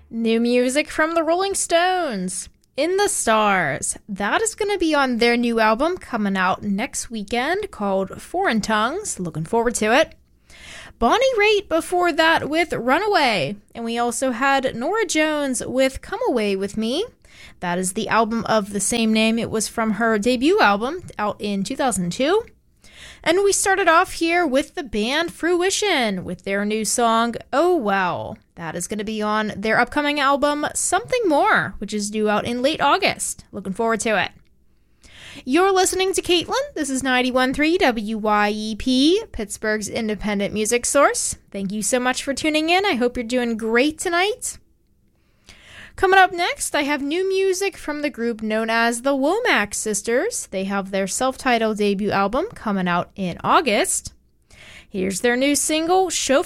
New music from the Rolling Stones. In the Stars. That is going to be on their new album coming out next weekend called Foreign Tongues. Looking forward to it. Bonnie Raitt before that with Runaway. And we also had Norah Jones with Come Away With Me. That is the album of the same name. It was from her debut album out in 2002. And we started off here with the band Fruition with their new song, Oh Well. That is going to be on their upcoming album, Something More, which is due out in late August. Looking forward to it. You're listening to Caitlin. This is 91.3 WYEP, Pittsburgh's independent music source. Thank you so much for tuning in. I hope you're doing great tonight. Coming up next, I have new music from the group known as the Womack Sisters. They have their self-titled debut album coming out in August. Here's their new single, Chauffeur.